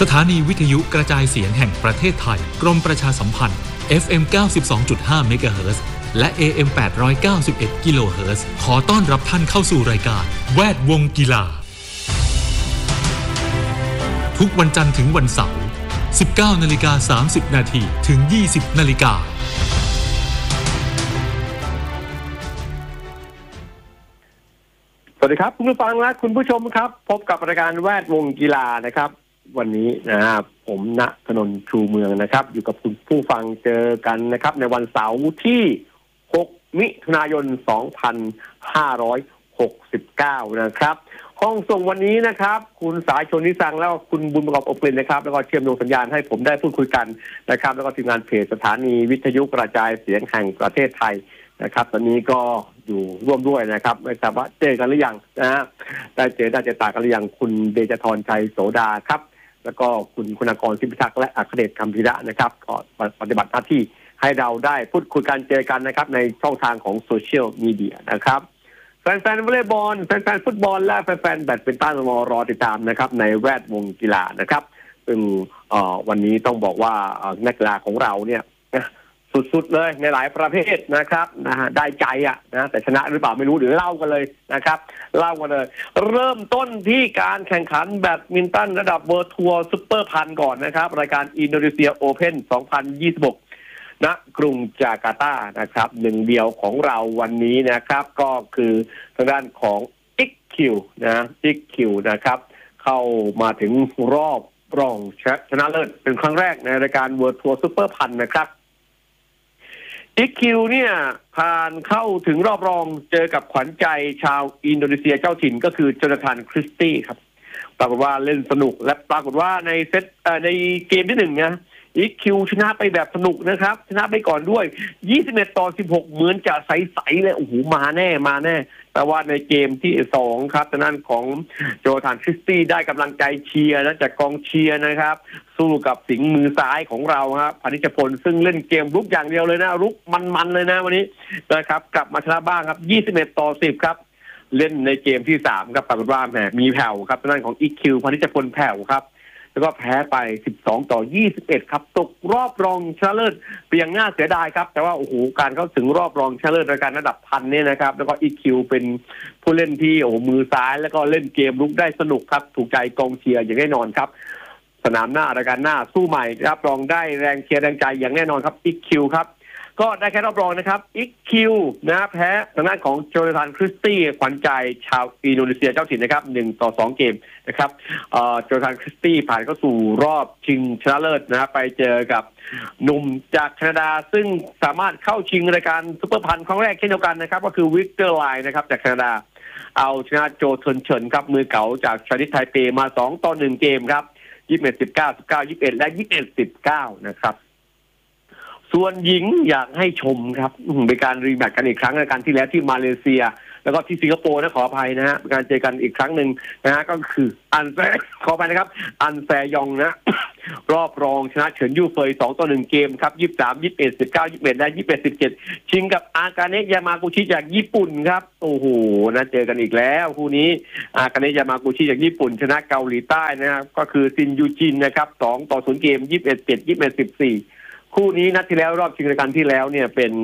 สถานีวิทยุกระจายเสียงแห่งประเทศไทยกรมประชาสัมพันธ์ FM 92.5 เมกะเฮิรตซ์และ AM 891 กิโลเฮิรตซ์ขอต้อนรับท่านเข้าสู่รายการแวดวงกีฬาทุกวันจันทร์ถึงวันเสาร์ 19:30 นาทีถึง 20:00 น. สวัสดีครับคุณผู้ฟังและคุณผู้ชมครับพบกับรายการแวดวงกีฬานะครับวันนี้นะครับผมณถนนชูเมืองนะครับอยู่กับคุณผู้ฟังเจอกันนะครับในวันเสาร์ที่ 6 มิถุนายน 2569 นะครับห้องส่งวันนี้นะครับคุณสายชนนิสังแล้วคุณบุญประกอบอบกลิ่นนะครับแล้วก็เชื่อมโยงสัญญาณให้ผมได้พูดคุยกันนะครับแล้วก็ทีมงานเพจสถานีวิทยุกระจายเสียงแห่งประเทศไทยนะครับตอนนี้ก็อยู่ร่วมด้วยนะครับไม่ทราบว่าเจอกันหรือยังนะฮะได้เจอตากันหรือยังคุณเดชธรชัยโสดาครับแล้วก็คุณคุณากรศิพิทักษ์และอัครเดชคำพิระนะครับก็ปฏิบัติหน้าที่ให้เราได้พูดคุยกันเจอกันนะครับในช่องทางของโซเชียลมีเดียนะครับแฟนๆวอลเลย์บอลแฟนๆฟุตบอลและแฟนๆแบดมินตันรอติดตามนะครับในแวดวงกีฬานะครับซึ่งวันนี้ต้องบอกว่านักกีฬาของเราเนี่ยสุดๆเลยในหลายประเภทนะครับนะฮะได้ใจนะแต่ชนะหรือเปล่าไม่รู้เดี๋ยวเล่ากันเลยนะครับเล่ากันเลยเริ่มต้นที่การแข่งขันแบดมินตันระดับเวิลด์ทัวร์ซุปเปอร์พันก่อนนะครับรายการอินโดนีเซียโอเพ่น 2026 ณ กรุงจาการ์ตานะครับหนึ่งเดียวของเราวันนี้นะครับก็คือทางด้านของอิกคิวนะครับเข้ามาถึงรอบรองชนะเลิศเป็นครั้งแรกในรายการเวิลด์ทัวร์ซุปเปอร์พันนะครับอิกคิวเนี่ยผ่านเข้าถึงรอบรองเจอกับขวัญใจชาวอินโดนีเซียเจ้าถิ่นก็คือโจนาธานคริสตี้ครับปรากฏว่าเล่นสนุกและปรากฏว่าในเซตในเกมที่1นะอิกคิวชนะไปแบบสนุกนะครับชนะไปก่อนด้วย21-16เหมือนจะใสๆเลยโอ้โหมาแน่แต่ว่าในเกมที่2ครับทางด้านของโจนาธานคริสตี้ได้กำลังใจเชียร์นะจากกองเชียร์นะครับสู้กับสิงห์มือซ้ายของเราครับพานิชพลซึ่งเล่นเกมรุกอย่างเดียวเลยนะรุกมันเลยนะวันนี้นะครับกลับมาชนะบ้างครับ21-10ครับเล่นในเกมที่3ครับปรากฏว่าแหมมีแผ่วครับทางด้านของอีคิวพานิชพลแผ่วครับแล้วก็แพ้ไป12-21ครับตกรอบรองชนะเลิศเพียงน่าเสียดายครับแต่ว่าโอ้โหการเข้าถึงรอบรองชนะเลิศรายการระดับพันเนี่ยนะครับแล้วก็อีคิวเป็นผู้เล่นที่โอ้มือซ้ายแล้วก็เล่นเกมรุกได้สนุกครับถูกใจกองเชียร์อย่างแน่นอนครับสนามหน้ารายการหน้าสู้ใหม่รับรองได้แรงเชียร์แรงใจอย่างแน่นอนครับอีคิวครับก็ได้แค่รอบรองนะครับอีคิวนะแพ้ทางด้านของโจนาธานคริสตี้ขวัญใจชาวอินโดนีเซียเจ้าถิ่นนะครับ1-2เกมนะครับโจนาธานคริสตี้ผ่านเข้าสู่รอบชิงชนะเลิศนะไปเจอกับหนุ่มจากแคนาดาซึ่งสามารถเข้าชิงรายการซุปเปอร์พันครั้งแรกเช่นเดียวกันนะครับก็คือวิกเตอร์ไลน์นะครับจากแคนาดาเอาชนะโจเฉินครับมือเก๋าจากชาลิตไทเปมา2-1เกมครับ21-19 19-21และ21-19นะครับส่วนหญิงอยากให้ชมครับเป็นการรีแมตช์กันอีกครั้งในการที่แล้วที่มาเลเซียแล้วก็ที่สิงคโปร์นะขออภัยนะฮะเป็นการเจอกันอีกครั้งหนึ่งนะฮะก็คืออันแฟขออภัยนะครับอันแฟยองนะรอบรองชนะเฉินยูเฟย2-1เกมครับ23 21 19 21และ21 17ชิงกับอากาเนะยามากุชิจากญี่ปุ่นครับโอ้โหนะเจอกันอีกแล้วคู่นี้อากาเนะยามากุชิจากญี่ปุ่นชนะเกาหลีใต้นะครับก็คือซินยูจินนะครับ2-0เกม21 7 21 14คู่นี้นัดที่แล้วรอบชิงรายการที่แล้วเนี่ยเป็น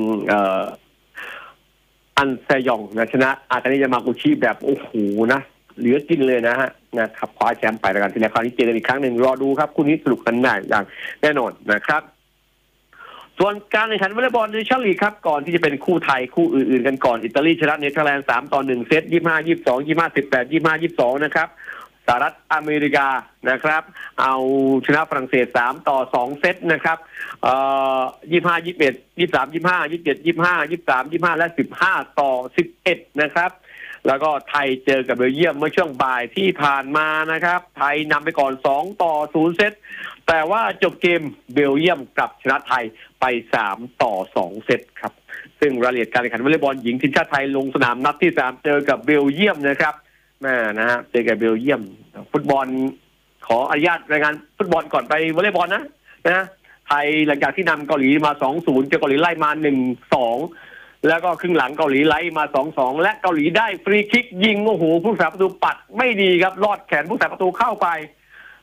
อันแซยองนะชนะอากาเนะยามากุชิแบบโอ้โหนะเหลือกินเลยนะครับคว้าแชมป์ไปรายการที่แล้วคราวนี้เจอกันอีกครั้งหนึ่งรอดูครับคู่นี้สนุกสนานอย่างแน่นอนนะครับส่วนการแข่งขันวอลเลย์บอลในชั่นลีกครับก่อนที่จะเป็นคู่ไทยคู่อื่นๆกันก่อนอิตาลีชนะเนเธอร์แลนด์3-1เซต25-22 25-18 25-22นะครับสหรัฐอเมริกานะครับเอาชนะฝรั่งเศส3-2เซตนะครับ25-21 23-25 27-25 23-25และ15-11นะครับแล้วก็ไทยเจอกับเบลเยียมเมื่อช่วงบ่ายที่ผ่านมานะครับไทยนำไปก่อน2-0เซตแต่ว่าจบเกมเบลเยียมกลับชนะไทยไป3-2เซตครับซึ่งรายละเอียดการแข่งขันวอลเลย์บอลหญิงทีมชาติไทยลงสนามนัดที่3เจอกับเบลเยียมนะครับนะฮะเจอกับเบลเยียมฟุตบอลขออนุญาตรายงานฟุตบอลก่อนไปวอลเลย์บอลนะไทยหลังจากที่นำเกาหลีมา 2-0 เจอเกาหลีไล่มา 1-2 แล้วก็ครึ่งหลังเกาหลีไล่มา 2-2 และเกาหลีได้ฟรีคิกยิงโอ้โหผู้รักษาประตูปัดไม่ดีครับลอดแขนผู้รักษาประตูเข้าไป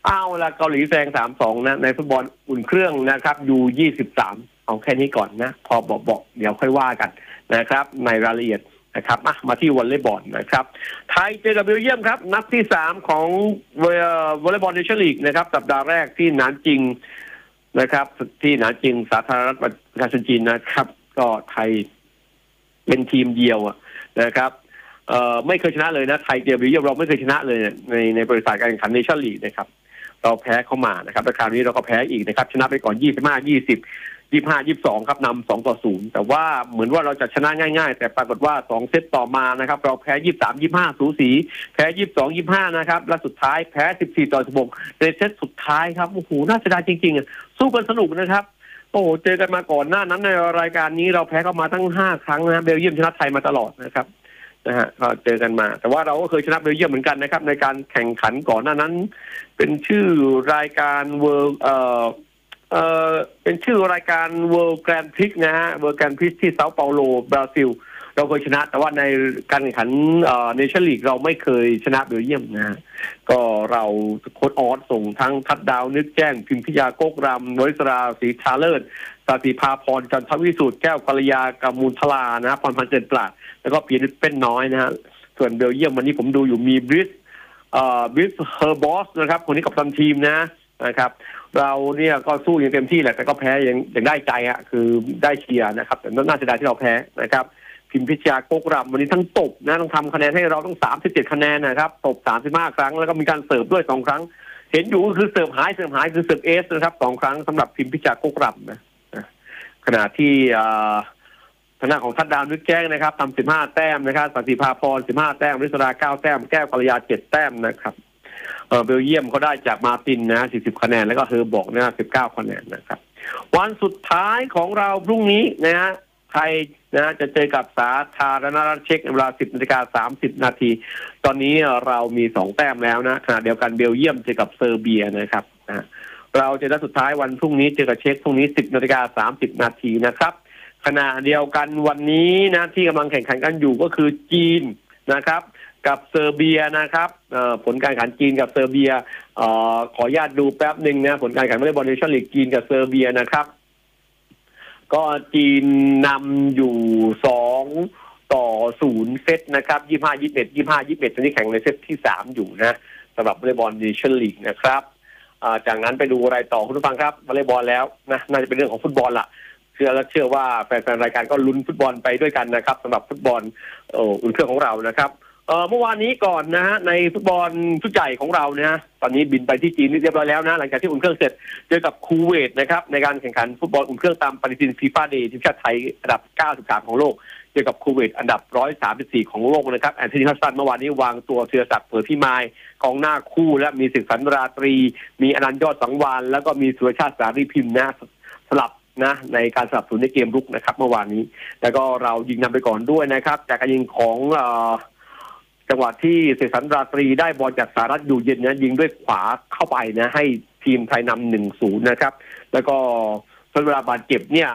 เอาละเกาหลีแซง 3-2 นะในฟุตบอลอุ่นเครื่องนะครับU23เอาแค่นี้ก่อนนะพอบอกเดี๋ยวค่อยว่ากันนะครับในรายละเอียดนะครับมาที่วอลเลย์บอลนะครับไทยเจอกับเบลเยียมครับนัดที่3ของวอลเลย์บอลเนชั่นลีกนะครับสัปดาห์แรกที่หนานจิงนะครับที่หนานจิงสาธารณรัฐประชาชนจีนนะครับก็ไทยเป็นทีมเดียวนะครับไม่เคยชนะเลยนะไทยเจอเบลเยียมเราไม่เคยชนะเลยในบริษัทการแข่งขันเนชั่นลีกนะครับเราแพ้เข้ามานะครับแต่คราวนี้เราก็แพ้อีกนะครับชนะไปก่อน25-20 25-22ครับนำ2-0แต่ว่าเหมือนว่าเราจะชนะง่ายๆแต่ปรากฏว่า2เซตต่อมานะครับเราแพ้23-25สูสีแพ้22-25นะครับและสุดท้ายแพ้14-16ในเซตสุดท้ายครับโอ้โหน่าเสียดายจริงๆสู้กันสนุกนะครับโอ้เจอกันมาก่อนหน้านั้นในรายการนี้เราแพ้เข้ามาตั้ง5ครั้งนะเบลเยียมชนะไทยมาตลอดนะครับนะฮะก็เจอกันมาแต่ว่าเราก็เคยชนะเบลเยียมเหมือนกันนะครับในการแข่งขันก่อนหน้านั้นเป็นชื่อรายการเป็นชื่อรายการ World Grand Prix นะฮะ World Grand Prix ที่เซาเปาโลบราซิลเราเคยชนะแต่ว่าในการแข่งขันเนชั่นลีกเราไม่เคยชนะเบลเยียมนะฮะก็เราโค้ชออสส่งทั้งทัดดาวนึกแจ้งพิมพิยาโกกรำนริศราศรีชาเลิศสาธิภาพรจันทวิสุทธิ์แก้วกัลยากามูลทลานะพรพันธ์เจริญปราดแล้วก็ปีนิดเป็นน้อยนะฮะส่วนเบลเยียมวันนี้ผมดูอยู่มีบริสเฮอร์บอสนะครับคนนี้กัปตันทีมนะครับเราเนี่ยก็สู้อย่างเต็มที่แหละแต่ก็แพ้อย่างได้ใจคือได้เชียร์นะครับแต่น่าเสียดายที่เราแพ้นะครับพิมพิชยาโกกรำวันนี้ทั้งตบนะต้องทำคะแนนให้เราต้อง37คะแนนนะครับตบ35ครั้งแล้วก็มีการเสิร์ฟด้วย2ครั้งเห็นอยู่ก็คือเสิร์ฟหายคือเสิร์ฟเอสนะครับ2ครั้งสำหรับพิมพิชยาโกกรำนะขณะที่ทางด้านของทัดดาวนึกแจ้งนะครับทำ15แต้มนะครับสันติภาพร15แต้มริศรา9แต้มแก้วกัลยา7แต้มนะครับเบลเยียมเขาได้จากมาตินนะ40คะแนนแล้วก็เฮอร์บอกนะ19คะแนนนะครับวันสุดท้ายของเราพรุ่งนี้นะฮะไทยนะจะเจอกับสาธารณรัฐเช็กเวลา 10:30 นาทีตอนนี้เรามี2แต้มแล้วนะขณะเดียวกันเบลเยียมเจอกับเซอร์เบียนะครับเราจะนัดสุดท้ายวันพรุ่งนี้เจอกับเช็กพรุ่งนี้ 10:30 นาทีนะครับขณะเดียวกันวันนี้นะที่กำลังแข่งขันกันอยู่ก็คือจีนนะครับกับเซอร์เบียนะครับผลการแข่งขันจีนกับเซอร์เบียขออนุญาตดูแป๊บหนึ่งนะผลการแข่งขันวอลเลย์บอลเนชั่นลีกจีนกับเซอร์เบียนะครับก็จีนนำอยู่2-0เซตนะครับ25-21 25-21ตอนนี้แข่งในเซตที่3อยู่นะสำหรับวอลเลย์บอลเนชั่นลีกนะครับจากนั้นไปดูอะไรต่อคุณผู้ฟังครับวอลเลย์บอลแล้วนะน่าจะเป็นเรื่องของฟุตบอลล่ะเชื่อว่าแฟนๆรายการก็ลุ้นฟุตบอลไปด้วยกันนะครับสำหรับฟุตบอลอุ่นเครื่องของเรานะครับเมื่อวานนี้ก่อนนะฮะในฟุตบอลชุดใหญ่ของเรานะตอนนี้บินไปที่จีนเรียบร้อยแล้วนะหลังจากที่อุ่นเครื่องเสร็จเจอกับคูเวตนะครับในการแข่งขันฟุตบอลอุ่นเครื่องตามปฏิทินฟีฟ่าเดย์ทีมชาติไทยอันดับ93ของโลกเจอกับคูเวตอันดับ134ของโลกนะครับแอนโทนี ฮัสซันเมื่อวานนี้วางตัวเสือศักดิ์เผยพิมายกองหน้าคู่และมีศิษย์สันราตรีมีอนันต์ยอดสังวาลแล้วก็มีสุรชาติสารีพิมพ์นะสลับนะในการสนับสนุนในเกมรุกนะครับเมื่อวานนี้แล้วก็เรายิงนำไปก่อนด้วยนะครับจากการยิงของจังหวะที่เสกสรรราตรีได้บอลจากสารัตอยู่เย็นนะยิงด้วยขวาเข้าไปนะให้ทีมไทยนำ 1-0 นะครับแล้วก็ใช้เวลาบาดเจ็บเนี่ย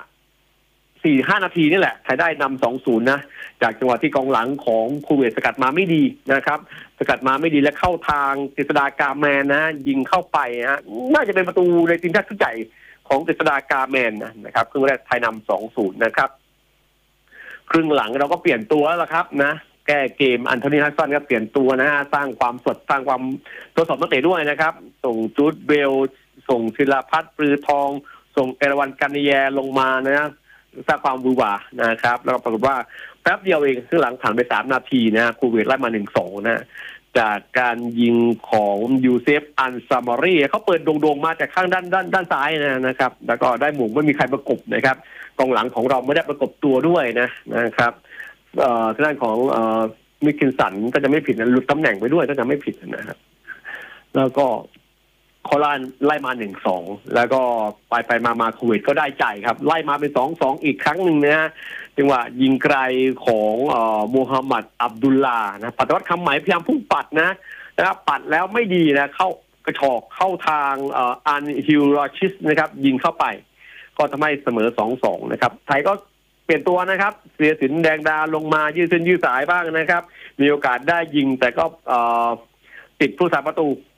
4-5 นาทีนี่แหละไทยได้นำ 2-0 นะจากจังหวะที่กองหลังของคูเวตสกัดมาไม่ดีนะครับสกัดมาไม่ดีและเข้าทางกฤษฎากาแมนนะยิงเข้าไปฮะน่าจะเป็นประตูในทีมชาติชุดใหญ่ของกฤษฎากาแมนนะครับครึ่งแรกไทยนำ 2-0 นะครับครึ่งหลังเราก็เปลี่ยนตัวแล้วล่ะครับนะแก้เกมอันโทนี ฮัสซันก็เปลี่ยนตัวนะฮะสร้างความสดสร้างความทดสอบนักเตะด้วยนะครับส่งจูดเบลส่งศิลาพัฒน์ปลือทองส่งเอราวัณกันนิแยลงมานะสร้างความบูบานะครับแล้วก็ปรากฏว่าแป๊บเดียวเองครึ่งหลังผ่านไป3 นาทีนะคูเวตไล่มา 1-2 นะจากการยิงของยูเซฟอันซามารีเขาเปิดโด่งๆมาจากข้างด้านซ้ายนะครับแล้วก็ได้หม่งไม่มีใครประกบนะครับกองหลังของเราไม่ได้ประกบตัวด้วยนะครับทางด้านของมิคินสันก็จะไม่ผิดนะหลุดตำแหน่งไปด้วยก็จะไม่ผิดนะครับแล้วก็โคราชไล่มา 1-2 แล้วก็ไปมาคูเวตก็ได้ใจครับไล่มาเป็น 2-2 อีกครั้งหนึ่งนะจังหวะยิงไกลของมูฮัมหมัดอับดุลลานะปัตวัฒน์คำไหมพยายามพุ่งปัดนะครับปัดแล้วไม่ดีนะเข้ากระชอกเข้าทางอันฮิลรอชิสนะครับยิงเข้าไปก็ทำให้เสมอ 2-2 นะครับไทยก็เปลี่ยนตัวนะครับเสียสินแดงดาลงมายืดเส้นยืดสายบ้างนะครับมีโอกาสได้ยิงแต่ก็ติดผู้สาประตู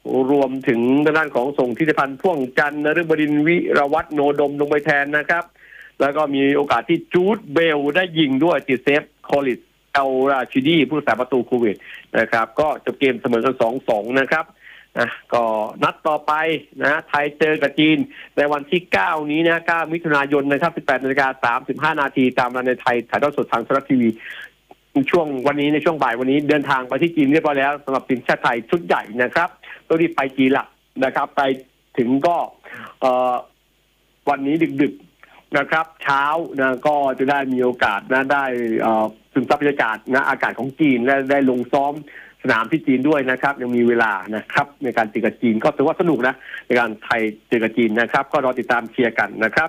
รวมถึงด้านของส่งธิติพันธ์พ่วงจันทร์นฤบดินทร์วิรวัฒน์โนดมลงไปแทนนะครับแล้วก็มีโอกาสที่จูดเบลได้ยิงด้วยติดเซฟคอลิสเอลราชิดีผู้รักษาประตูคูเวตนะครับก็จบเกมเสมอกัน 2-2 นะครับก็นัดต่อไปนะไทยเจอกับจีนในวันที่ 9 นี้นะ9 มิถุนายนนะครับ 18:35 น.ตามเวลาในไทยถ่ายทอดสดทางไทยรัฐทีวีช่วงวันนี้ในช่วงบ่ายวันนี้เดินทางไปที่จีนเรียบร้อยแล้วสำหรับทีมชาติไทยชุดใหญ่นะครับต้องรีบไปจีนละนะครับไปถึงก็วันนี้ดึกๆนะครับเช้านะก็จะได้มีโอกาสนะได้ซึมซับบรรยากาศนะอากาศของจีนและได้ลงซ้อมสนามที่จีนด้วยนะครับยังมีเวลานะครับในการเจอกับจีนก็ถือว่าสนุกนะในการไทยเจอกับจีนนะครับก็รอติดตามเชียร์กันนะครับ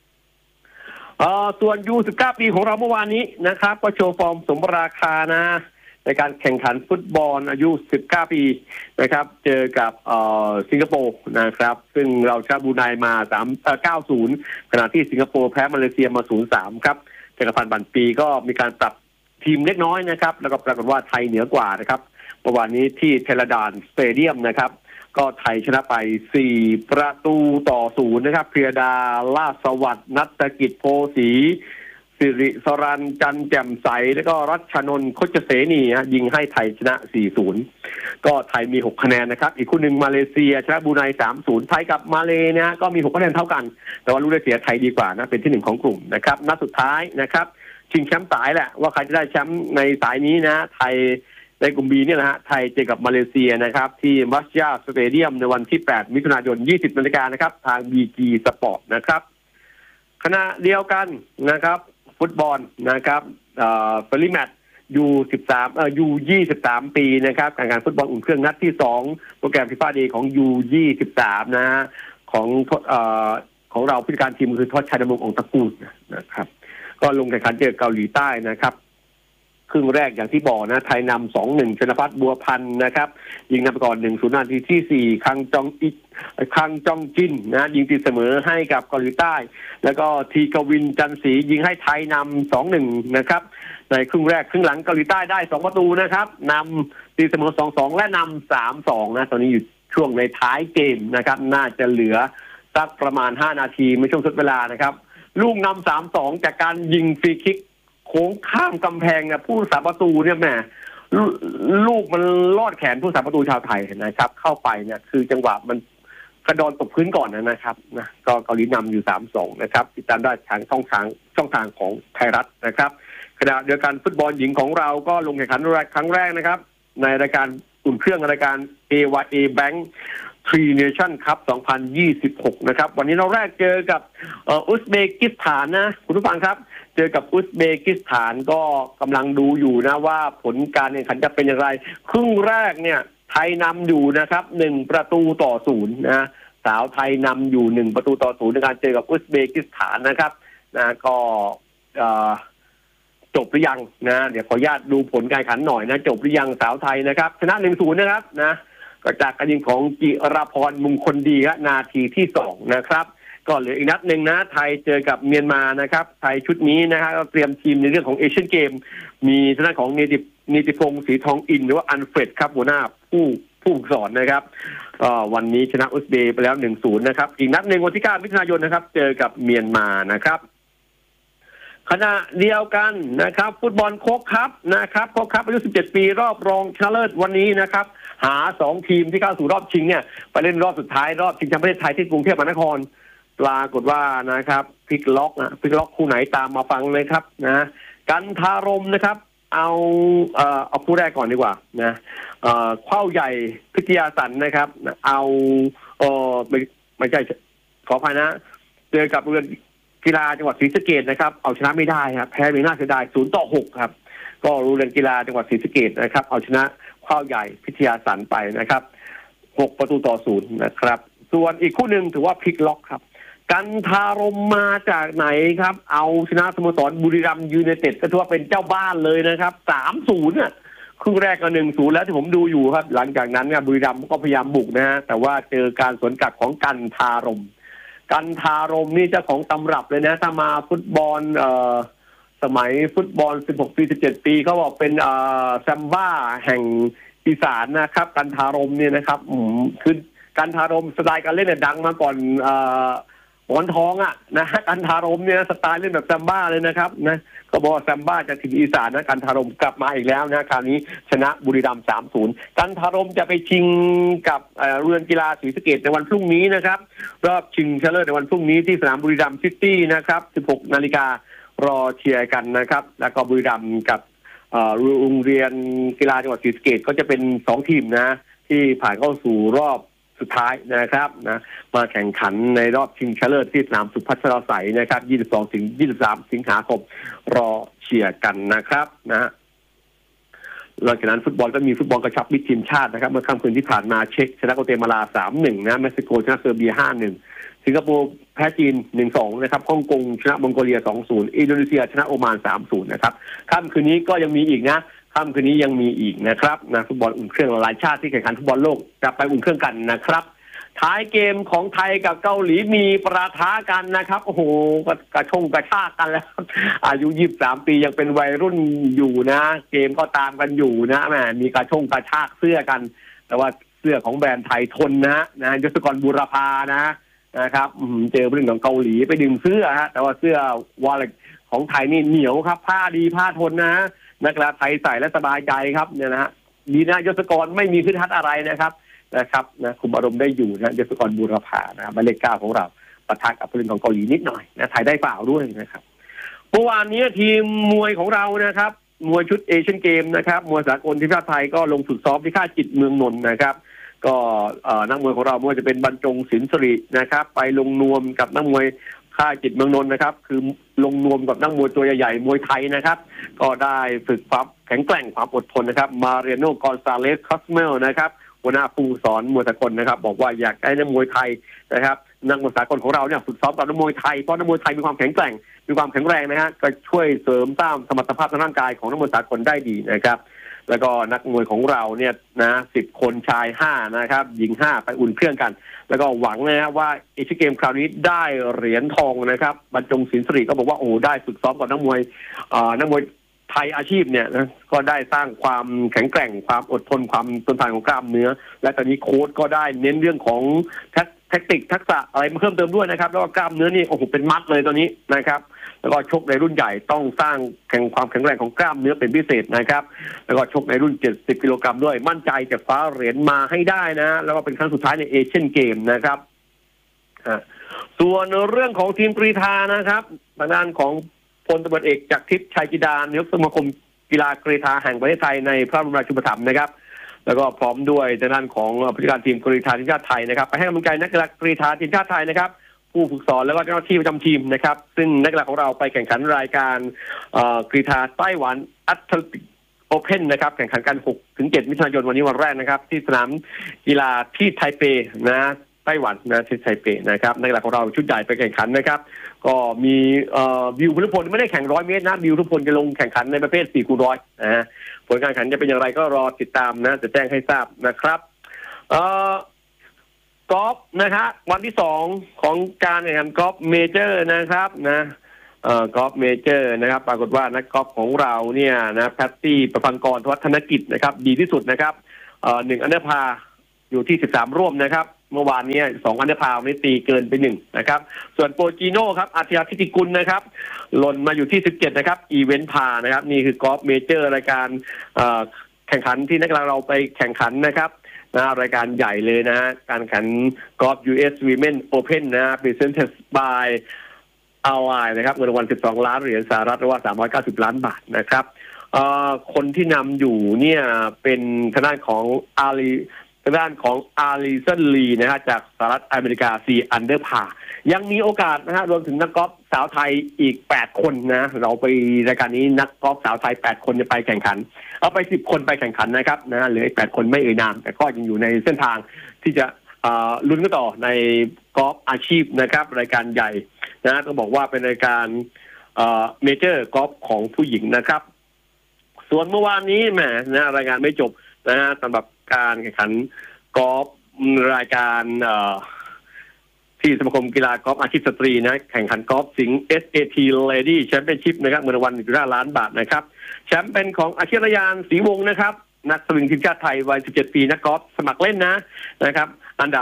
ส่วน U19 ปีของเราเมื่อวานนี้นะครับก็โชว์ฟอร์มสมราคานะในการแข่งขันฟุตบอลอายุ19 ปีนะครับเจอกับสิงคโปร์นะครับซึ่งเราชนะบรูไนมา9-0 ขณะที่สิงคโปร์แพ้มาเลเซียมา 0-3 ครับจักรพันธ์บันปีก็มีการปรับทีมเล็กน้อยนะครับแล้วก็ปรากฏว่าไทยเหนือกว่านะครับเมื่อวานนี้ที่เทเลดานสเตเดียมนะครับก็ไทยชนะไป4-0นะครับเพียดาลาสวัสดิ์นัฐกิจโพสีสิริสรัญจันแจ่มใสแล้วก็รัชนนท์โคชเสนียิงให้ไทยชนะ 4-0 ก็ไทยมี6คะแนนนะครับอีกคู่หนึ่งมาเลเซียชนะบรูไน 3-0 ไทยกับมาเลเนี่ยก็มี6คะแนนเท่ากันแต่ว่าลูกได้เสียไทยดีกว่านะเป็นที่1ของกลุ่มนะครับนัดสุดท้ายนะครับชิงแชมป์สายแหละว่าใครจะได้แชมป์ในสายนี้นะไทยในกลุ่ม B เนี่ยนะฮะไทยเจอกับมาเลเซียนะครับที่มัสยาสเตเดียมในวันที่ 8 มิถุนายน 20 น.นะครับทาง BG Sport นะครับขณะเดียวกันนะครับฟุตบอลนะครับเฟรนลี่แมตช์U23 ปีนะครับการแข่งขันฟุตบอลอุ่นเครื่องนัดที่2โปรแกรมฟีฟ่าเดย์ของ U23 นะฮะของเราผู้จัดการทีมคือทศชัยดำรงองค์ตระกูลนะครับก็ลงแข่งขันเจอเกาหลีใต้นะครับครึ่งแรกอย่างที่บอกนะไทยนำ 2-1 ชนภัทรบัวพันธ์นะครับยิงนำไปก่อน 1-0 นาทีที่ 4 คังจองจินนะยิงตีเสมอให้กับเกาหลีใต้แล้วก็ทีกวินจันทร์ศรียิงให้ไทยนำ 2-1 นะครับในครึ่งแรกครึ่งหลังเกาหลีใต้ได้2ประตูนะครับนำตีเสมอ 2-2 และนำ 3-2 นะตอนนี้อยู่ช่วงในท้ายเกมนะครับน่าจะเหลือสักประมาณ5นาทีไม่ช่วงทดเวลานะครับลูกนำ 3-2 จากการยิงฟรีคิกโค้งข้ามกำแพงเนี่ยผู้รักษาประตูเนี่ยแหมลูกมันลอดแขนผู้รักษาประตูชาวไทยนะครับเข้าไปเนี่ยคือจังหวะมันกระดอนตกพื้นก่อนนะครับนะก็เกาหลีนำอยู่ 3-2 นะครับติดตามได้ทางช่องทางของไทยรัฐนะครับขณะเดียวกันฟุตบอลหญิงของเราก็ลงแข่งขันครั้งแรกนะครับในรายการอุ่นเครื่องรายการ AYA Bank Tri Nation Cup 2026 นะครับวันนี้เราแรกเจอกับอุซเบกิสถานนะคุณผู้ฟังครับเจอกับอุซเบกิสถานก็กำลังดูอยู่นะว่าผลการแข่งขันจะเป็นอย่างไรครึ่งแรกเนี่ยไทยนำอยู่นะครับ1-0นะสาวไทยนำอยู่1-0ในการเจอกับอุซเบกิสถานนะครับนะก็จบหรือยังนะเดี๋ยวขออนุญาตดูผลการแข่งขันหน่อยนะจบหรือยังสาวไทยนะครับชนะ 1-0 นะครับนะก็จากการยิงของจิราพรมงคลดีครับนาทีที่2นะครับก็เหลืออีกนัดหนึ่งนะไทยเจอกับเมียนมานะครับไทยชุดนี้นะฮะเตรียมทีมในเรื่องของเอเชียนเกมมีทางด้านของนิติพงศ์ศรีทองอินหรือว่าอันเฟรดครับหัวหน้าผู้สอนนะครับวันนี้ชนะอุซเบย์ไปแล้ว 1-0 นะครับอีกนัดหนึ่งวันที่ 9 มิถุนายนนะครับเจอกับเมียนมานะครับขณะเดียวกันนะครับฟุตบอลโค้กคัพนะครับโค้กคัพอายุ17 ปีรอบรองชนะเลิศวันนี้นะครับหา2ทีมที่เข้าสู่รอบชิงเนี่ยไปเล่นรอบสุดท้ายรอบชิงแชมป์ประเทศไทยที่กรุงเทพมหานครปรากฏว่านะครับพลิกล็อกคู่ไหนตามมาฟังเลยครับนะกันทารมนะครับเอาคู่แรกก่อนดีกว่านะเข้าใหญ่พิทยาสันนะครับเอาไม่ใช่ขออภัยนะเจอกับโรงเรียนกีฬาจังหวัดศรีสะเกษนะครับเอาชนะไม่ได้ครับแพ้ไปน่าเสียดาย0-6ครับก็โรงเรียนกีฬาจังหวัดศรีสะเกษนะครับเอาชนะข้าวใหญ่พิทยาสันไปนะครับ6-0นะครับส่วนอีกคู่หนึ่งถือว่าพลิกล็อกครับกันทารมมาจากไหนครับเอาชนะสโมสรบุรีรัมย์ยูไนเต็ดก็ถือว่าเป็นเจ้าบ้านเลยนะครับ 3-0 น่ะครึ่งแรกก็ 1-0 แล้วที่ผมดูอยู่ครับหลังจากนั้นเนี่ยบุรีรัมย์ก็พยายามบุกนะฮะแต่ว่าเจอการสวนกลับของกันทารมนี่เจ้าของตำรับเลยนะถ้ามาฟุตบอลสมัยฟุตบอล16 ปี 17 ปีเขาบอกเป็นแซมบ้าแห่งอีสานนะครับกันทารมเนี่ยนะครับคือกันทารมสไตล์การเล่นเนี่ยดังมาก่อนหมอนทองอ่ะนะกันทารมเนี่ยสไตล์เล่นแบบแซมบ้าเลยนะครับนะก็บอกแซมบ้าจากทีมอีสานนะกันทารมกลับมาอีกแล้วนะคราวนี้ชนะบุรีรัมย์ 3-0 กันทารมจะไปชิงกับเรือนกีฬาศรีสะเกษในวันพรุ่งนี้นะครับรอบชิงชนะเลิศในวันพรุ่งนี้ที่สนามบุรีรัมย์ซิตี้นะครับ 16 นาฬิการอเชียร์กันนะครับแล้วก็บุรีรัมย์กับโรงเรียนกีฬาจังหวัดศรีสะเกษก็จะเป็น2ทีมนะที่ผ่านเข้าสู่รอบสุดท้ายนะครับนะมาแข่งขันในรอบชิงชนะเลิศที่สนามสุพัชราไสยนะครับ 22-23 สิงหาคมรอเชียร์กันนะครับนะหลังจากนั้นฟุตบอลก็มีฟุตบอลกระชับมิตรทีมชาตินะครับเมื่อค่ำคืนที่ผ่านมาเช็กชนะโกเตมาลา 3-1 นะเม็กซิโกชนะเซอร์เบีย 5-1 สิงคโปร์แพ้จีน 1-2 นะครับฮ่องกงชนะมองโกเลีย 2-0 อินโดนีเซียชนะโอมาน 3-0 นะครับค่ำคืนนี้ก็ยังมีอีกนะค่ำคืนนี้ยังมีอีกนะครับนะฟุตบอลอุ่นเครื่องหลายชาติที่แข่งขันฟุตบอลโลกจะไปอุ่นเครื่องกันนะครับท้ายเกมของไทยกับเกาหลีมีประทะกันนะครับโอ้โหกระชากกันแล้วอายุ23 ปียังเป็นวัยรุ่นอยู่นะเกมก็ตามกันอยู่นะแหมมีกระชากเสื้อกันแต่ว่าเสื้อของแบรนด์ไทยทนนะยศกรบุรพานะครับเจอเรื่องของเกาหลีไปดึงเสื้อฮะแต่ว่าเสื้อวอลเล็ตของไทยนี่เหนียวครับผ้าดีผ้าทนนะนักกีฬาไทยใส่และสบายใจครับเนี่ยนะฮะดีนะยศกรไม่มีขึ้นทัดอะไรนะครับคุมอารมณ์ได้อยู่นะยศกรบูรพานะหมายเลข 9ของเราปะทะกับผู้เล่นของเกาหลีนิดหน่อยนะไทยได้เปล่าด้วยนะครับเมื่อวานนี้ทีมมวยของเรานะครับมวยชุดเอเชียนเกมนะครับมวยสากลทีมชาติไทยก็ลงฝึกซ้อมที่ค่ายจิตเมืองนนท์นะครับก็นักมวยของเราไม่ว่าจะเป็นบรรจงศิลป์สิรินะครับไปลงนวมกับนักมวยค่ายจิตเมืองนนท์นะครับคือลงนวมกับนักมวยตัวใหญ่ๆมวยไทยนะครับก็ได้ฝึกความแข็งแกร่งความอดทนนะครับมาเรียโนกอนซาเลสคอสเมลนะครับหัวหน้าผู้สอนมวยสากลนะครับบอกว่าอยากให้นักมวยไทยนะครับนักมวยสากลของเราเนี่ยฝึกซ้อมกับนักมวยไทยเพราะนักมวยไทยมีความแข็งแกร่งมีความแข็งแรงนะฮะก็ช่วยเสริมสร้างสมรรถภาพทางร่างกายของนักมวยสากลได้ดีนะครับแล้วก็นักมวยของเราเนี่ยนะ10 คนชาย5นะครับหญิง5ไปอุ่นเครื่องกันแล้วก็หวังนะว่าเอเชียนเกมคราวนี้ได้เหรียญทองนะครับบรรจงศิลป์สิริก็บอกว่าโอ้ได้ฝึกซ้อมกับนักมวยไทยอาชีพเนี่ยนะก็ได้สร้างความแข็งแกร่งความอดทนความทนทานของกล้ามเนื้อและตอนนี้โค้ชก็ได้เน้นเรื่องของแทคติกทักษะอะไรมาเพิ่มเติมด้วยนะครับแล้วก็กล้ามเนื้อนี่โอ้โหเป็นมัดเลยตอนนี้นะครับแล้วก็ชกในรุ่นใหญ่ต้องสร้างความแข็งแรงของกล้ามเนื้อเป็นพิเศษนะครับแล้วก็ชกในรุ่น70 กิโลกรัมด้วยมั่นใจจะคว้าเหรียญมาให้ได้นะแล้วก็เป็นครั้งสุดท้ายในเอเชียนเกมนะครับส่วนเรื่องของทีมกรีฑานะครับทางด้านของพลตำรวจเอกจักรทิพย์ชัยจินดานายกสมาคมกีฬากรีฑาแห่งประเทศไทยในพระบรมราชูปถัมภ์นะครับแล้วก็พร้อมด้วยทางด้านของผู้จัดการทีมกรีฑาทีมชาติไทยนะครับไปให้กำลังใจนักกีฬากรีฑาทีมชาติไทยนะครับผู้ฝึกสอนแล้วก็เจ้าหน้าที่ประจำทีมนะครับซึ่งนักกีฬาของเราไปแข่งขันรายการกรีฑาไต้หวันแอตเลติกโอเพ่นนะครับแข่งขันกัน 6-7 มิถุนายนวันนี้วันแรกนะครับที่สนามกีฬาที่ไทเปนะไต้หวันนะที่ไทเปนะครับนักกีฬาของเราชุดใหญ่ไปแข่งขันนะครับก็มีบิวพุทธพลไม่ได้แข่ง100 เมตรนะบิวพุทธพลจะลงแข่งขันในประเภท 4x100 นะผลการแข่งขันจะเป็นอย่างไรก็รอติดตามนะจะแจ้งให้ทราบนะครับกอล์ฟนะครับวันที่2ของการแข่งขันกอล์ฟเมเจอร์นะครับนะกอล์ฟเมเจอร์นะครับปรากฏว่านักกอล์ฟของเราเนี่ยนะแพตตี้ประพังกรวัฒนกิจนะครับดีที่สุดนะครับ1 อันเดอร์พาอยู่ที่13 ร่วมนะครับเมื่อวานนี้2 อันเดอร์พาวันนี้ตีเกินไป1นะครับส่วนโปรจีโน่ครับอาทิตย์ทิติกุลนะครับหล่นมาอยู่ที่17นะครับอีเวนต์พานะครับนี่คือกอล์ฟเมเจอร์รายการแข่งขันที่นักกีฬาเราไปแข่งขันนะครับรายการใหญ่เลยนะฮะการแข่งขันกอล์ฟ US Women Open นะ Presented by RI นะครับเงินรางวัล12 ล้านเหรียญสหรัฐหรือว่า390 ล้านบาทนะครับคนที่นำอยู่เนี่ยเป็นทางด้านของอาลีสันลีนะฮะจากสหรัฐอเมริกา4 อันเดอร์พายังมีโอกาสนะฮะรวมถึงนักกอล์ฟสาวไทยอีก8 คนนะเราไปรายการนี้นักกอล์ฟสาวไทย8 คนจะไปแข่งขันเอาไป10 คนไปแข่งขันนะครับนะเหลืออีก8 คนไม่เอ่ยนามแต่ก็ยังอยู่ในเส้นทางที่จะลุ้นกันต่อในกอล์ฟอาชีพนะครับรายการใหญ่นะต้องบอกว่าเป็นรายการเมเจอร์กอล์ฟของผู้หญิงนะครับส่วนเมื่อวานนี้แหมนะรายงานไม่จบนะฮะสำหรับการแข่งขันกอล์ฟรายการที่สมาคมกีฬากอล์ฟอาชีพสตรีนะแข่งขันกอล์ฟสิงห์ SAT Lady Championship นะครับเงินรางวัล1.5 ล้านบาทนะครับแชมป์เป็นของอาชีพยานศรีวงศ์นะครับนักสวิงทีมชาติไทยวัย17 ปีนักกอล์ฟสมัครเล่นนะครับอันดับ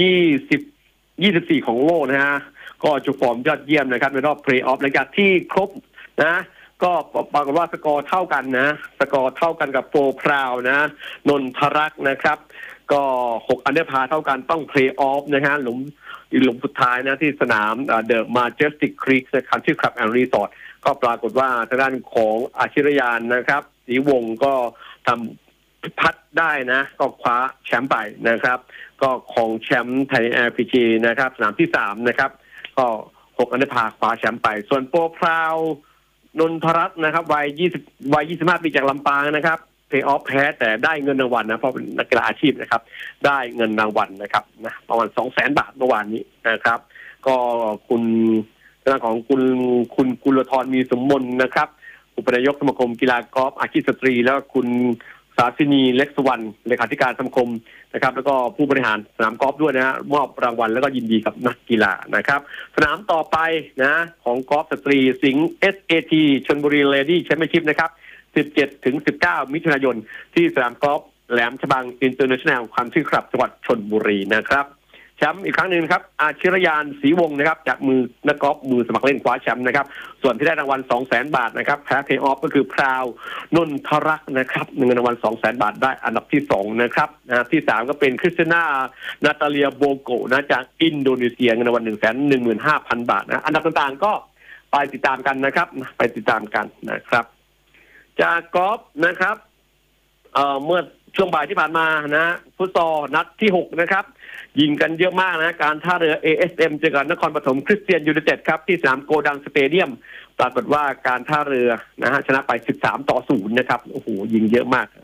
24ของโลกนะฮะก็โชว์ฟอร์มยอดเยี่ยมนะครับในรอบเพลย์ออฟหลังจากที่ครบนะก็ปรากฏว่าสกอร์เท่ากันสกอร์เท่ากันกับโฟร์พราวนะนนทรักษ์นะครับก็6อันเดอร์พาเท่ากันต้องเพลย์ออฟนะฮะหลุมสุดท้ายนะที่สนามเดอะมาเจสติกครีกนะครับที่คลับแอนด์รีสอร์ทก็ปรากฏว่าทางด้านของอาชิรยานนะครับศรีวงศ์ก็ทำพัดได้นะก็คว้าแชมป์ไปนะครับก็ของแชมป์ไทยแอร์พีจีนะครับสนามที่3นะครับก็6อันเดอร์พาคว้าแชมป์ไปส่วนโปรพราวนนทรัตน์นะครับวัย25 ปีจากลำปางนะครับเพลย์ออฟแพ้แต่ได้เงินรางวัลนะเพราะเป็นนักกีฬาอาชีพนะครับได้เงินรางวัลนะครับนะประมาณ 200,000 บาทเมื่อวานนี้นะครับก็คุณทางของคุณกุลธรมีสมมนนะครับอุปนายกสมาคมกีฬากอล์ฟอาชีพสตรีแล้วคุณศาสินีเล็กสุวรรณเลขาธิการสมาคมนะครับแล้วก็ผู้บริหารสนามกอล์ฟด้วยนะฮะมอบรางวัลแล้วก็ยินดีกับนักกีฬานะครับสนามต่อไปนะของกอล์ฟสตรีสิงห์ SAT ชลบุรีเลดี้แชมเปี้ยนชิพนะครับ17 ถึง 19 มิถุนายนที่สนามกอล์ฟแหลมฉบังอินเตอร์เนชั่นแนลคันทรีคลับจังหวัดชลบุรีนะครับแชมป์อีกครั้งหนึ่งครับอาชิรยานศรีวงศ์นะครับจากมือนักกอล์ฟมือสมัครเล่นคว้าแชมป์นะครับส่วนที่ได้รางวัล 200,000 บาทนะครับแพ้เพลย์ออฟก็คือพราวนนทรักษ์นะครับเงินรางวัล 200,000 บาทได้อันดับที่2นะครับที่3ก็เป็นคริสติน่านาตาเลียโบโกนะจากอินโดนีเซียเงินรางวัล 115,000 บาทนะอันดับต่างๆก็ไปติดตามกันนะครับไปติดตามกันนะครับจากกอล์ฟนะครับเมื่อช่วงบ่ายที่ผ่านมานะฟุตซอลนัดที่6นะครับยิงกันเยอะมากนะการท่าเรือ ASM เจอกับนครปฐมคริสเตียนยูไนเต็ดครับที่สนามโกดังสเตเดียมปรากฏว่าการท่าเรือนะฮะชนะไป13-0นะครับโอ้โหยิงเยอะมาก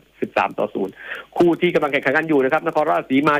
13-0คู่ที่กำลังแข่งขันกันอยู่นะครับนครราชสีมา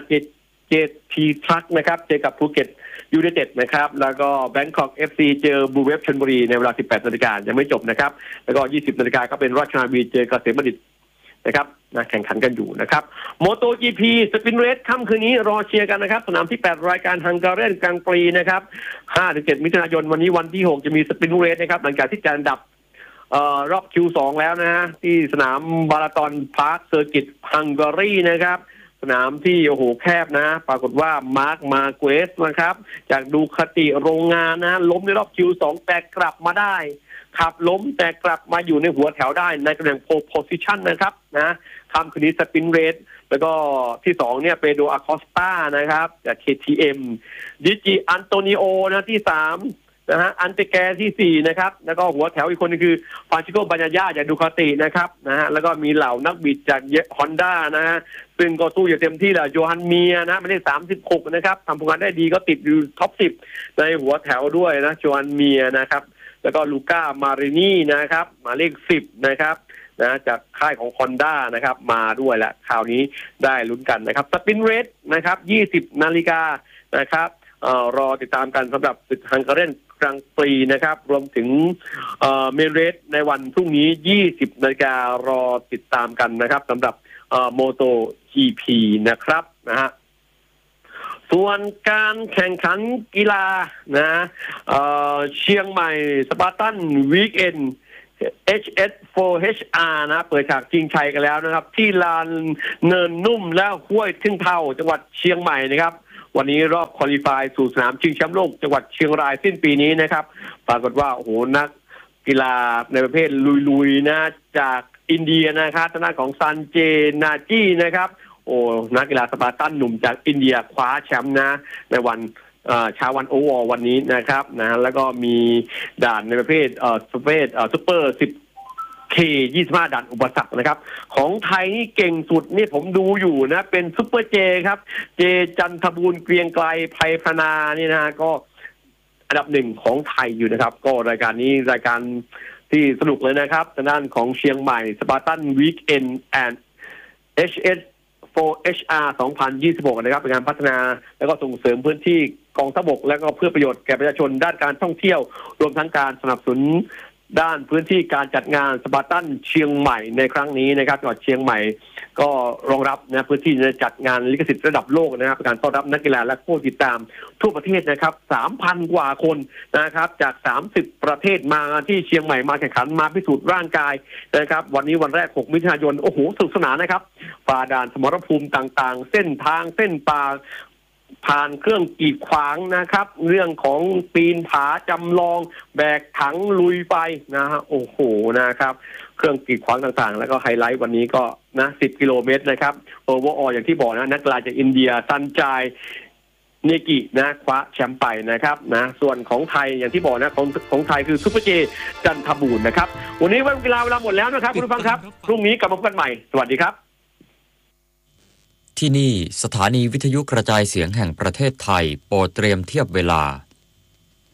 JT ทรัคนะครับเจอกับภูเก็ตยูไนเต็ดนะครับแล้วก็แบงคอก FC เจอบูเวฟชลบุรีในเวลา 18 นาฬิกายังไม่จบนะครับแล้วก็ 20 นาฬิกาก็เป็นราชนาวีเจอกับเกษมบัณฑิตนะครับแข่งขันกันอยู่นะครับโมโต GP สปินเรสค่ำคืนนี้รอเชียร์กันนะครับสนามที่ 8 รายการฮังการีกลางปีนะครับ 5-7 มิถุนายนวันนี้วันที่ 6 จะมีสปินเรสนะครับหลังจากที่จะอันดับรอบ Q2 แล้วนะที่สนามบาราตอนพาร์คเซอร์กิตฮังการีนะครับสนามที่โอ้โหแคบนะปรากฏว่ามาร์คมาเกวสนะครับจากดูคติโรงงานนะล้มในรอบ Q2 แต่กลับมาได้ขับล้มแต่กลับมาอยู่ในหัวแถวได้ในตำแหน่งโพลโพซิชันนะครับนะค่ำคืนนี้สปินเรสแล้วก็ที่2เนี่ยเปโดอาคอสตานะครับจาก KTM ดิจิอันโตนิโอนะที่3นะฮะอันเตแกที่4นะครับแล้วก็หัวแถวอีกคนนึงคือฟรานซิโกบาญญาจากดูคาตินะครับนะฮะแล้วก็มีเหล่านักบิดจากฮอนด้านะฮะซึ่งก็สู้อย่างเต็มที่แหละโยฮันเมียนะไม่ได้36นะครับทำผลงานได้ดีก็ติดอยู่ท็อป10ในหัวแถวด้วยนะโยฮันเมียนะครับแล้วก็ลูก้ามารินีนะครับหมายเลข10นะครับนะจากค่ายของฮอนด้านะครับมาด้วยแหละคราวนี้ได้ลุ้นกันนะครับสปินเรสนะครับ 20 นาฬิกานะครับรอติดตามกันสำหรับศึกฮังการีกลางปีนะครับรวมถึงเมเรสในวันพรุ่งนี้ 20 นาฬิการอติดตามกันนะครับสำหรับโมโต GP นะครับนะฮะส่วนการแข่งขันกีฬานะเชียงใหม่สปาร์ตันวีคเอนด์ HS4HR นะเปิดฉากชิงชัยกันแล้วนะครับที่ลานเนินนุ่มและห้วยทึ่งเท่าจังหวัดเชียงใหม่นะครับวันนี้รอบควอลิฟายสู่สนามชิงแชมป์โลกจังหวัดเชียงรายสิ้นปีนี้นะครับปรากฏว่าโอ้โหนักกีฬาในประเภทลุยๆนะจากอินเดียนะครับทางด้านของซันเจนาจีนะครับโอ้นักกีฬาสปาร์ตันหนุ่มจากอินเดียคว้าแชมป์นะในวันเช้าวันโอวอลวันนี้นะครับนะแล้วก็มีด่านในประเภทซุปเปอร์10K 25ด่านอุปสรรคนะครับของไทยนี่เก่งสุดนี่ผมดูอยู่นะเป็นซุปเปอร์เจครับเจจันทบูรณ์เกรียงไกรไพพนานี่นะก็อันดับ1ของไทยอยู่นะครับก็รายการนี้รายการที่สนุกเลยนะครับทางด้านของเชียงใหม่สปาร์ตันวีคเอนด์แอนด์ HS4HR 2026นะครับเป็นการพัฒนาแล้วก็ส่งเสริมพื้นที่กองทัพบกและก็เพื่อประโยชน์แก่ประชาชนด้านการท่องเที่ยวรวมทั้งการสนับสนุนด้านพื้นที่การจัดงานสปาร์ตันเชียงใหม่ในครั้งนี้นะครับจังหวัดเชียงใหม่ก็รองรับนะพื้นที่จะจัดงานลิขสิทธิ์ระดับโลกนะครับการต้อนรับนักกีฬาและผู้ติดตามทั่วประเทศนะครับ 3,000 กว่าคนนะครับจาก30ประเทศมาที่เชียงใหม่มาแข่งขันมาพิสูจน์ร่างกายนะครับวันนี้วันแรก6มิถุนายนโอ้โหสนุกสนานนะครับฝ่าด่านสมรภูมิต่างๆเส้นทางเส้นป่าผ่านเครื่องกีดขวางนะครับเรื่องของปีนผาจำลองแบกถังลุยไฟนะฮะโอ้โหนะครับเครื่องกีดขวางต่างๆแล้วก็ไฮไลท์วันนี้ก็นะ10 กิโลเมตรนะครับโอเวอร์ออลอย่างที่บอกนะนักกีฬาจากอินเดียซันจายเนกินะคว้าแชมป์ไปนะครับนะส่วนของไทยอย่างที่บอกนะของไทยคือซุปเปอร์เจจันทบูรณ์นะครับวันนี้วันกีฬาเวลาหมดแล้วนะครับคุณผู้ฟังครับพรุ่งนี้กลับมาพบกันใหม่สวัสดีครับที่นี่สถานีวิทยุกระจายเสียงแห่งประเทศไทยโปรดเตรียมเทียบเวลา